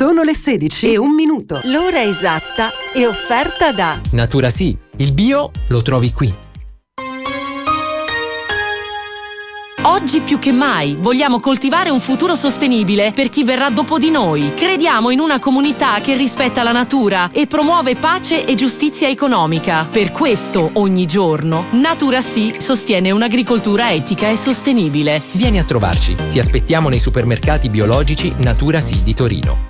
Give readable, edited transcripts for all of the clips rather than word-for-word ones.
Sono le 16:01. L'ora esatta è offerta da Natura Sì, il bio lo trovi qui. Oggi più che mai vogliamo coltivare un futuro sostenibile per chi verrà dopo di noi. Crediamo in una comunità che rispetta la natura e promuove pace e giustizia economica. Per questo, ogni giorno, Natura Sì sostiene un'agricoltura etica e sostenibile. Vieni a trovarci. Ti aspettiamo nei supermercati biologici Natura Sì di Torino.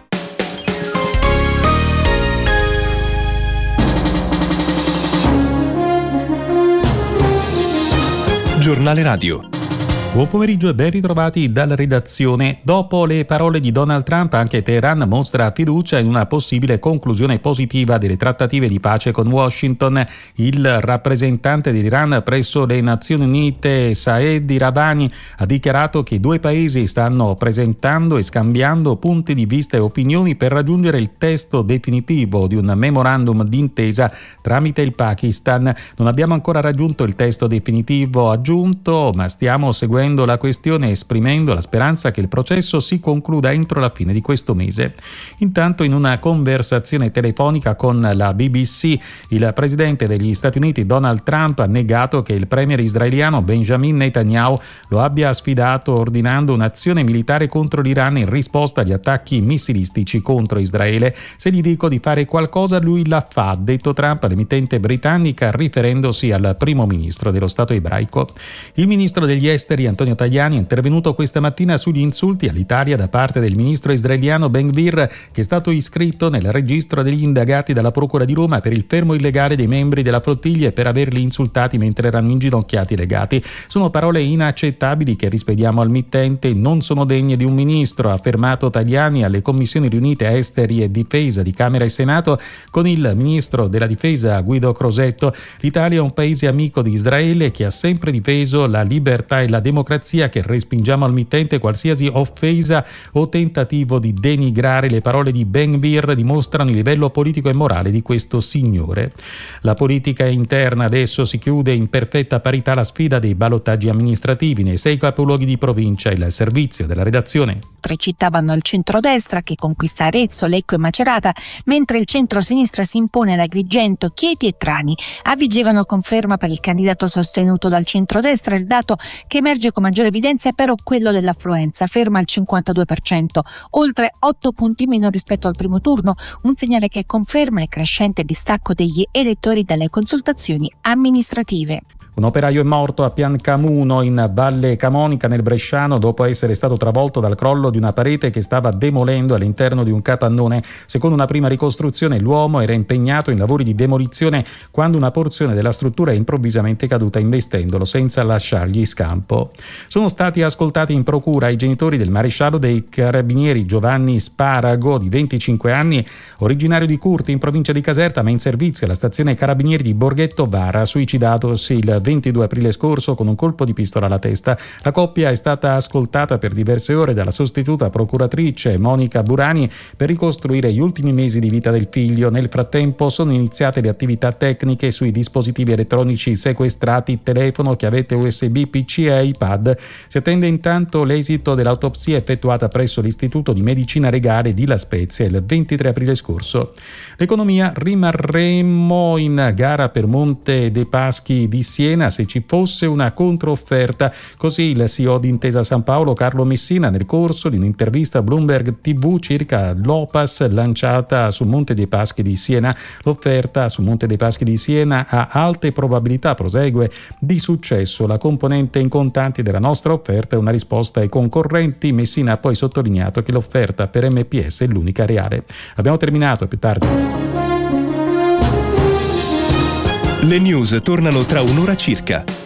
Giornale Radio. Buon pomeriggio e ben ritrovati dalla redazione. Dopo le parole di Donald Trump, anche Teheran mostra fiducia in una possibile conclusione positiva delle trattative di pace con Washington. Il rappresentante dell'Iran presso le Nazioni Unite, Saed Iravani, ha dichiarato che i due paesi stanno presentando e scambiando punti di vista e opinioni per raggiungere il testo definitivo di un memorandum d'intesa tramite il Pakistan. Non abbiamo ancora raggiunto il testo definitivo, aggiunto, ma stiamo seguendo la questione esprimendo la speranza che il processo si concluda entro la fine di questo mese. Intanto, in una conversazione telefonica con la BBC, il presidente degli Stati Uniti Donald Trump ha negato che il premier israeliano Benjamin Netanyahu lo abbia sfidato ordinando un'azione militare contro l'Iran in risposta agli attacchi missilistici contro Israele. Se gli dico di fare qualcosa, lui la fa, ha detto Trump all'emittente britannica riferendosi al primo ministro dello Stato ebraico. Il ministro degli esteri Antonio Tajani è intervenuto questa mattina sugli insulti all'Italia da parte del ministro israeliano Ben-Gvir, che è stato iscritto nel registro degli indagati dalla Procura di Roma per il fermo illegale dei membri della flottiglia e per averli insultati mentre erano inginocchiati legati. Sono parole inaccettabili che rispediamo al mittente, non sono degne di un ministro, ha affermato Tajani alle commissioni riunite esteri e difesa di Camera e Senato con il ministro della difesa Guido Crosetto. L'Italia è un paese amico di Israele che ha sempre difeso la libertà e la democrazia, che respingiamo al mittente qualsiasi offesa o tentativo di denigrare. Le parole di Ben-Gvir dimostrano il livello politico e morale di questo signore. La politica interna adesso si chiude in perfetta parità la sfida dei ballottaggi amministrativi nei 6 capoluoghi di provincia. Il servizio della redazione. 3 città vanno al centrodestra, che conquista Arezzo, Lecco e Macerata, mentre il centro-sinistra si impone ad Agrigento, Chieti e Trani. A Vigevano conferma per il candidato sostenuto dal centrodestra. Il dato che emerge con maggiore evidenza è però quello dell'affluenza, ferma al 52%, oltre 8 punti meno rispetto al primo turno, un segnale che conferma il crescente distacco degli elettori dalle consultazioni amministrative. Un operaio è morto a Piancamuno, in Valle Camonica, nel Bresciano, dopo essere stato travolto dal crollo di una parete che stava demolendo all'interno di un capannone. Secondo una prima ricostruzione, l'uomo era impegnato in lavori di demolizione quando una porzione della struttura è improvvisamente caduta investendolo senza lasciargli scampo. Sono stati ascoltati in procura i genitori del maresciallo dei carabinieri Giovanni Sparago, di 25 anni, originario di Curti, in provincia di Caserta, ma in servizio alla stazione carabinieri di Borghetto Vara, suicidatosi il 22 aprile scorso con un colpo di pistola alla testa. La coppia è stata ascoltata per diverse ore dalla sostituta procuratrice Monica Burani per ricostruire gli ultimi mesi di vita del figlio. Nel frattempo sono iniziate le attività tecniche sui dispositivi elettronici sequestrati, telefono, chiavette USB, PC e iPad. Si attende intanto l'esito dell'autopsia effettuata presso l'Istituto di Medicina Legale di La Spezia il 23 aprile scorso. L'economia: rimarremmo in gara per Monte dei Paschi di Siena se ci fosse una controofferta. Così il CEO di Intesa San Paolo Carlo Messina, nel corso di un'intervista a Bloomberg TV circa l'Opas lanciata sul Monte dei Paschi di Siena. L'offerta sul Monte dei Paschi di Siena ha alte probabilità, prosegue, di successo. La componente in contanti della nostra offerta è una risposta ai concorrenti. Messina ha poi sottolineato che l'offerta per MPS è l'unica reale. Abbiamo terminato, più tardi. Le news tornano tra un'ora circa.